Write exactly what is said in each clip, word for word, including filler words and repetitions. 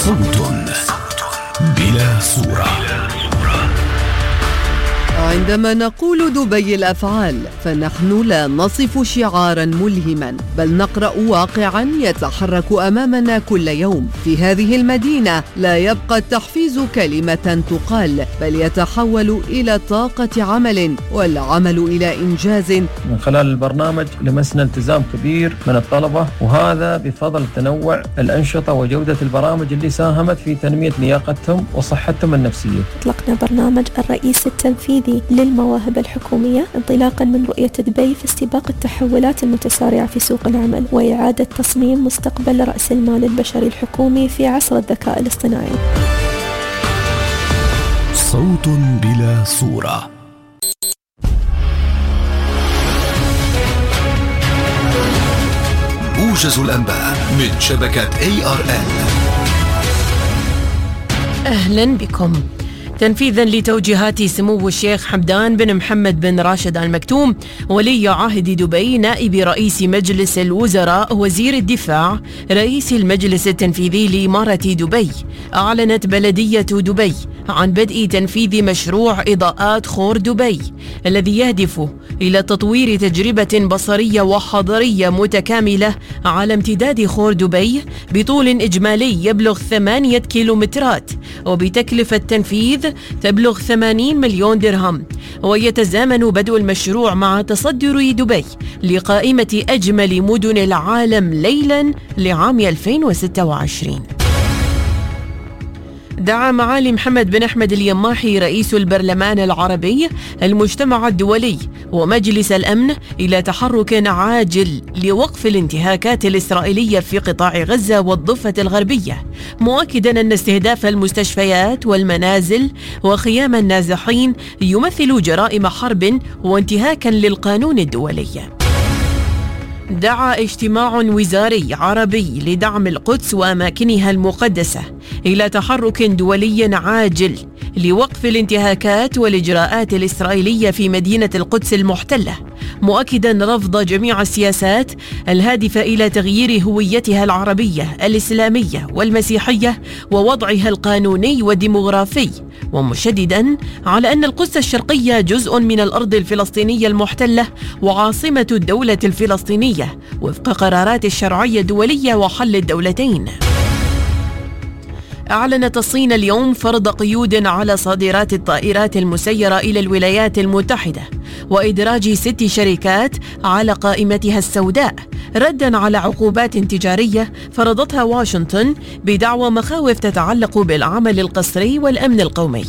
صوت بلا صورة. عندما نقول دبي الأفعال فنحن لا نصف شعاراً ملهماً، بل نقرأ واقعاً يتحرك أمامنا كل يوم. في هذه المدينة لا يبقى التحفيز كلمة تقال، بل يتحول إلى طاقة عمل، والعمل إلى إنجاز. من خلال البرنامج لمسنا التزام كبير من الطلبة، وهذا بفضل تنوع الأنشطة وجودة البرامج اللي ساهمت في تنمية لياقتهم وصحتهم النفسية. أطلقنا برنامج الرئيس التنفيذي للمواهب الحكومية انطلاقا من رؤية دبي في استباق التحولات المتسارعة في سوق العمل وإعادة تصميم مستقبل رأس المال البشري الحكومي في عصر الذكاء الاصطناعي. صوت بلا صورة. موجز الأنباء من شبكة إيه آر إل. أهلا بكم. تنفيذا لتوجيهات سمو الشيخ حمدان بن محمد بن راشد آل مكتوم ولي عهد دبي، نائب رئيس مجلس الوزراء، وزير الدفاع، رئيس المجلس التنفيذي لإمارة دبي، أعلنت بلدية دبي عن بدء تنفيذ مشروع إضاءات خور دبي الذي يهدف إلى تطوير تجربة بصرية وحضرية متكاملة على امتداد خور دبي بطول إجمالي يبلغ ثمانية كيلومترات، وبتكلفة التنفيذ تبلغ ثمانين مليون درهم. ويتزامن بدء المشروع مع تصدر دبي لقائمة أجمل مدن العالم ليلاً لعام ألفين وستة وعشرين. دعا معالي محمد بن أحمد اليماحي رئيس البرلمان العربي المجتمع الدولي ومجلس الأمن إلى تحرك عاجل لوقف الانتهاكات الإسرائيلية في قطاع غزة والضفة الغربية، مؤكدا أن استهداف المستشفيات والمنازل وخيام النازحين يمثل جرائم حرب وانتهاكا للقانون الدولي. دعا اجتماع وزاري عربي لدعم القدس وأماكنها المقدسة إلى تحرك دولي عاجل لوقف الانتهاكات والإجراءات الإسرائيلية في مدينة القدس المحتلة، مؤكدا رفض جميع السياسات الهادفة إلى تغيير هويتها العربية الإسلامية والمسيحية ووضعها القانوني والديمغرافي، ومشددا على أن القدس الشرقية جزء من الأرض الفلسطينية المحتلة وعاصمة الدولة الفلسطينية وفق قرارات الشرعية الدولية وحل الدولتين. أعلنت الصين اليوم فرض قيود على صادرات الطائرات المسيرة إلى الولايات المتحدة وإدراج ست شركات على قائمتها السوداء، رداً على عقوبات تجارية فرضتها واشنطن بدعوى مخاوف تتعلق بالعمل القسري والأمن القومي.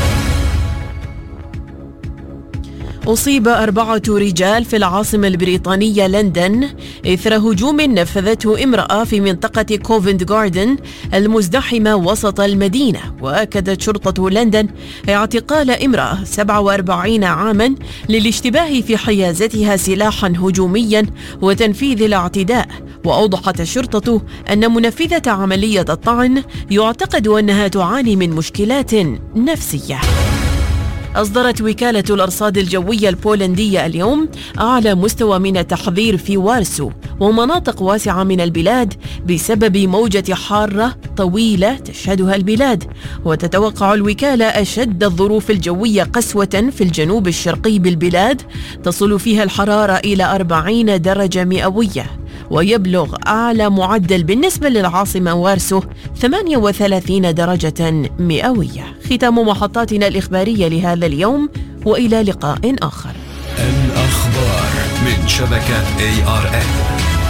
أصيب أربعة رجال في العاصمة البريطانية لندن إثر هجوم نفذته امرأة في منطقة كوفنت جاردن المزدحمة وسط المدينة. وأكدت شرطة لندن اعتقال امرأة سبعة وأربعين عاما للاشتباه في حيازتها سلاحا هجوميا وتنفيذ الاعتداء. وأوضحت الشرطة أن منفذة عملية الطعن يعتقد أنها تعاني من مشكلات نفسية. أصدرت وكالة الأرصاد الجوية البولندية اليوم أعلى مستوى من التحذير في وارسو ومناطق واسعة من البلاد بسبب موجة حارة طويلة تشهدها البلاد. وتتوقع الوكالة أشد الظروف الجوية قسوة في الجنوب الشرقي بالبلاد، تصل فيها الحرارة إلى أربعين درجة مئوية، ويبلغ أعلى معدل بالنسبة للعاصمة وارسو ثمانية وثلاثين درجة مئوية. ختام محطاتنا الإخبارية لهذا اليوم، وإلى لقاء آخر. الأخبار من شبكة إيه آر إل.